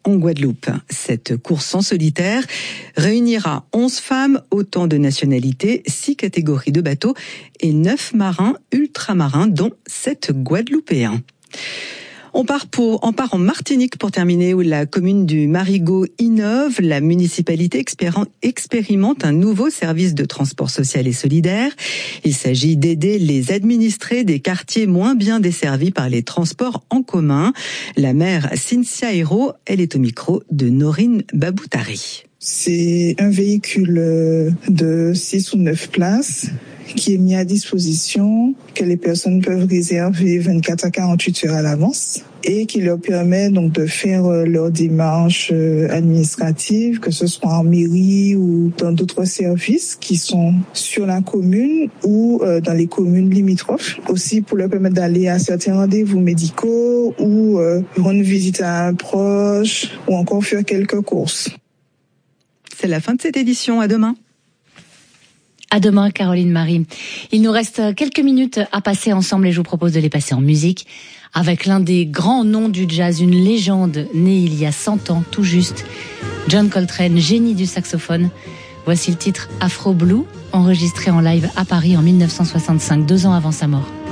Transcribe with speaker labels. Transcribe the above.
Speaker 1: en Guadeloupe. Cette course en solitaire réunira 11 femmes, autant de nationalités, 6 catégories de bateaux et 9 marins ultramarins, dont 7 Guadeloupéens. On part en Martinique pour terminer, où la commune du Marigot innove. La municipalité expérimente un nouveau service de transport social et solidaire. Il s'agit d'aider les administrés des quartiers moins bien desservis par les transports en commun. La maire Cynthia Hérault, elle est au micro de Norine Baboutari.
Speaker 2: C'est un véhicule de 6 ou 9 places qui est mis à disposition, que les personnes peuvent réserver 24 à 48 heures à l'avance et qui leur permet donc de faire leurs démarches administratives, que ce soit en mairie ou dans d'autres services qui sont sur la commune ou dans les communes limitrophes. Aussi pour leur permettre d'aller à certains rendez-vous médicaux ou rendre visite à un proche ou encore faire quelques courses.
Speaker 1: C'est la fin de cette édition. À demain.
Speaker 3: À demain, Caroline Marie. Il nous reste quelques minutes à passer ensemble et je vous propose de les passer en musique avec l'un des grands noms du jazz, une légende née il y a 100 ans tout juste, John Coltrane, génie du saxophone. Voici le titre Afro Blue, enregistré en live à Paris en 1965, 2 ans avant sa mort.